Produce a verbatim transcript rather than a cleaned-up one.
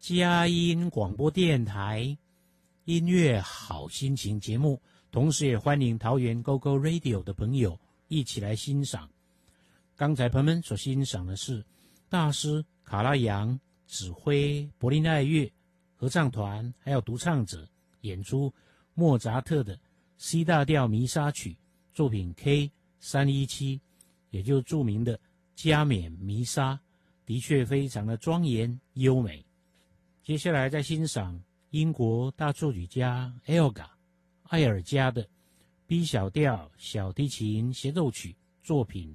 佳音广播电台音乐好心情节目，同时也欢迎桃园 Go Go Radio 的朋友一起来欣赏。刚才朋友们所欣赏的是大师卡拉扬指挥柏林爱乐合唱团还有独唱者演出莫扎特的 C 大调弥撒曲作品 K 三一七， 也就是著名的加冕弥撒，的确非常的庄严优美。接下来再欣赏英国大作曲家 Elgar 艾尔加的 B 小调小提琴协奏曲作品